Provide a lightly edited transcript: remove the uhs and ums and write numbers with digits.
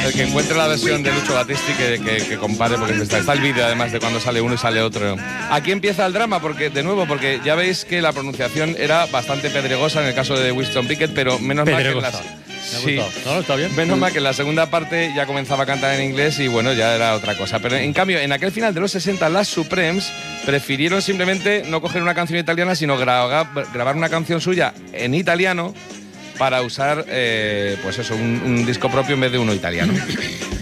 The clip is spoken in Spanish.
El que encuentre la versión de Lucho Battisti que compare, porque está el vídeo además de cuando sale uno y sale otro. Aquí empieza el drama, porque ya veis que la pronunciación era bastante pedregosa en el caso de Winston Pickett, pero menos mal que en las... Sí, ¿no? ¿Está bien? Menos mal que en la segunda parte ya comenzaba a cantar en inglés y bueno, ya era otra cosa. Pero en cambio, en aquel final de los 60, las Supremes prefirieron simplemente no coger una canción italiana, sino grabar una canción suya en italiano para usar, pues eso, un disco propio en vez de uno italiano.